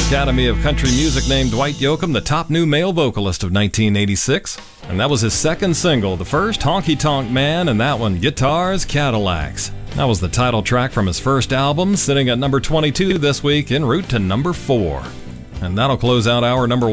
Academy of Country Music named Dwight Yoakam the top new male vocalist of 1986. And that was his second single, the first Honky Tonk Man, and that one, Guitars, Cadillacs. That was the title track from his first album, sitting at number 22 this week en route to number 4. And that'll close out our number